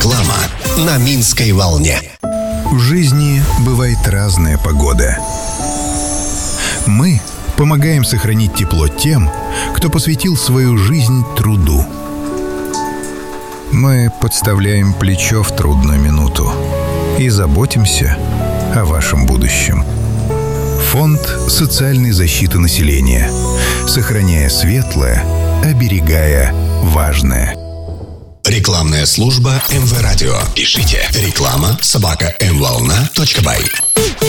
Реклама на Минской волне. В жизни бывает разная погода. Мы помогаем сохранить тепло тем, кто посвятил свою жизнь труду. Мы подставляем плечо в трудную минуту и заботимся о вашем будущем. Фонд социальной защиты населения. Сохраняя светлое, оберегая важное. Рекламная служба МВ Радио. Пишите реклама@mvolna.by.